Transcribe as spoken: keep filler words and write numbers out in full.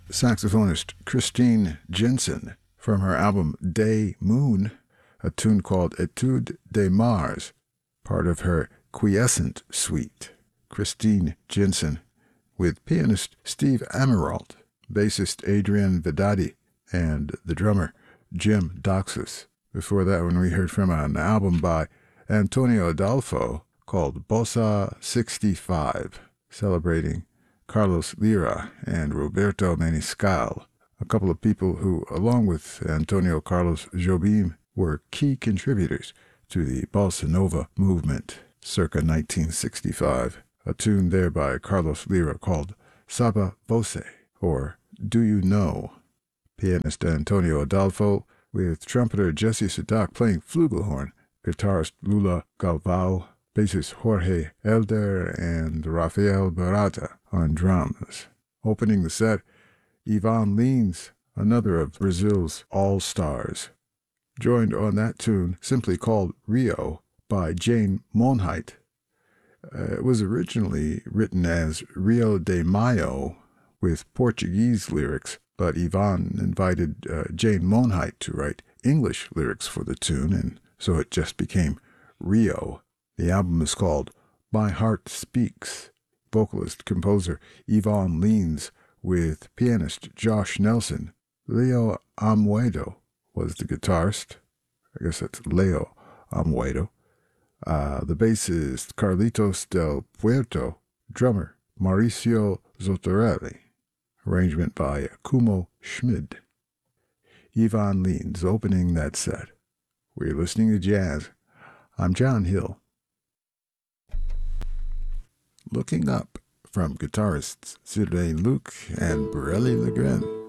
saxophonist Christine Jensen from her album Day Moon, a tune called Etude de Mars, part of her Quiescent Suite. Christine Jensen with pianist Steve Ameralt, bassist Adrian Vedati, and the drummer Jim Doxas. Before that one we heard from an album by Antonio Adolfo called Bossa sixty-five, celebrating Carlos Lira and Roberto Maniscal, a couple of people who, along with Antonio Carlos Jobim, were key contributors to the Bossa Nova movement circa nineteen sixty-five, a tune there by Carlos Lira called Saba Voce, or Do You Know? Pianist Antonio Adolfo, with trumpeter Jesse Sudak playing flugelhorn, guitarist Lula Galvao, bassist Jorge Elder, and Rafael Barata on drums. Opening the set, Ivan Lins, another of Brazil's all-stars, joined on that tune, simply called Rio, by Jane Monheit. Uh, it was originally written as Rio de Maio, with Portuguese lyrics, but Ivan invited uh, Jane Monheit to write English lyrics for the tune, and so it just became Rio. The album is called My Heart Speaks. Vocalist-composer Ivan Lins with pianist Josh Nelson. Leo Amoedo was the guitarist. I guess that's Leo Amoedo. Uh, the bassist Carlitos Del Puerto. Drummer Mauricio Zotorelli. Arrangement by Kumo Schmid. Ivan Lins opening that set. We're listening to jazz. I'm John Hill. Looking Up from guitarists Sylvain Luc and Borelli Legren.